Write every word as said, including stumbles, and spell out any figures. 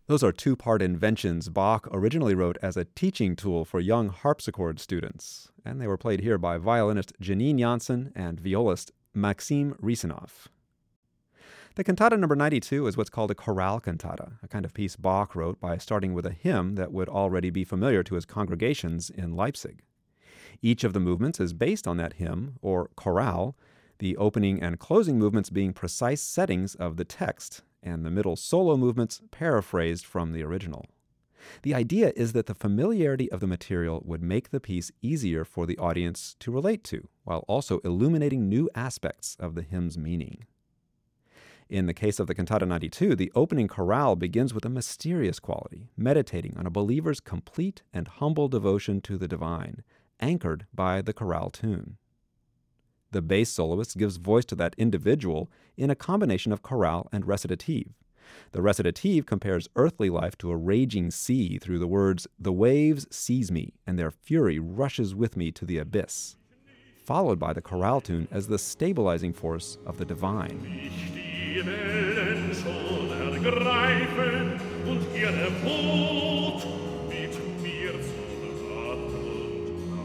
Those are two-part inventions Bach originally wrote as a teaching tool for young harpsichord students, and they were played here by violinist Janine Janssen and violist Maxim Riesenhoff. The cantata number ninety-two is what's called a chorale cantata, a kind of piece Bach wrote by starting with a hymn that would already be familiar to his congregations in Leipzig. Each of the movements is based on that hymn, or chorale, the opening and closing movements being precise settings of the text, and the middle solo movements paraphrased from the original. The idea is that the familiarity of the material would make the piece easier for the audience to relate to, while also illuminating new aspects of the hymn's meaning. In the case of the Cantata ninety-two, the opening chorale begins with a mysterious quality, meditating on a believer's complete and humble devotion to the divine, anchored by the chorale tune. The bass soloist gives voice to that individual in a combination of chorale and recitative. The recitative compares earthly life to a raging sea through the words, "The waves seize me, and their fury rushes with me to the abyss," followed by the chorale tune as the stabilizing force of the divine. Und ihre